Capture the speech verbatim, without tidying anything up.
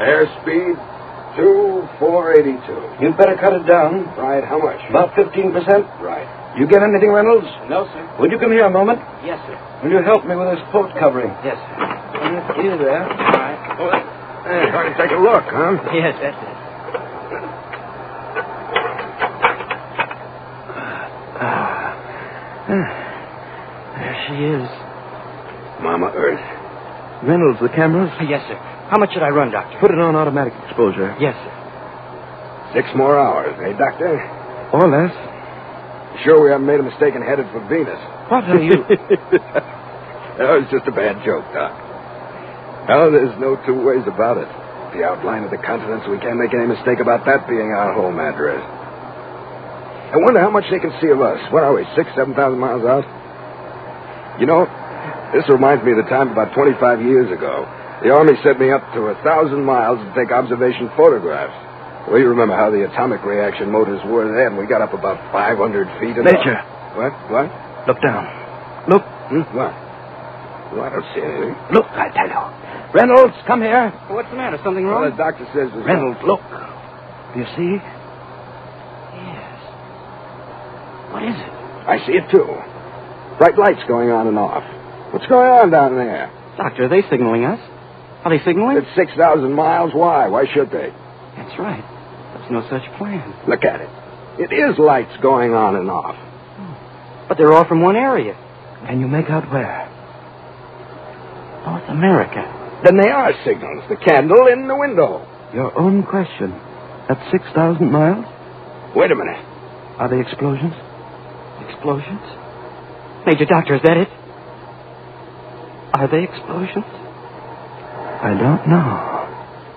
Airspeed, two four eighty-two. You'd better cut it down. Right, how much? About fifteen percent. Right. You get anything, Reynolds? No, sir. Would you come here a moment? Yes, sir. Will you help me with this port covering? Yes, sir. Here, there. All right. Hey, try to take a look, huh? Yes, that's it. There she is. Mama Earth. Reynolds, the cameras? Yes, sir. How much should I run, Doctor? Put it on automatic exposure. Yes, sir. Six more hours, eh, Doctor? Or less. Sure we haven't made a mistake and headed for Venus. What are you... That was just a bad joke, Doc. No, there's no two ways about it. The outline of the continents, we can't make any mistake about that being our home address. I wonder how much they can see of us. What are we, six, seven thousand miles out? You know, this reminds me of the time about twenty-five years ago. The Army sent me up to a thousand miles to take observation photographs. Well, you remember how the atomic reaction motors were then. We got up about five hundred feet. Major. What? What? Look down. Look. Hmm? What? Well, I don't see anything. Look, I tell you. Reynolds, come here. What's the matter? Something Well, wrong? the doctor says there's... Reynolds, look. Do you see? Yes. What is it? I see it, too. Bright lights going on and off. What's going on down there? Doctor, are they signaling us? Are they signaling? It's six thousand miles. Why? Why should they? That's right. There's no such plan. Look at it. It is lights going on and off. But they're all from one area. Can you make out where? North America. Then they are signals. The candle in the window. Your own question. At six thousand miles? Wait a minute. Are they explosions? Explosions? Major Doctor, is that it? Are they explosions? I don't know.